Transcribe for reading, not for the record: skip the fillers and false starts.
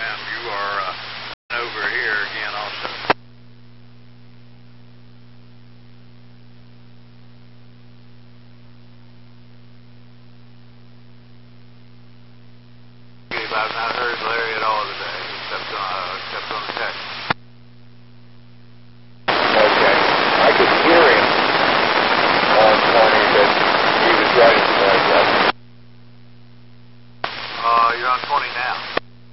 and you are over here again also. I've not heard Larry at all today, except on the text.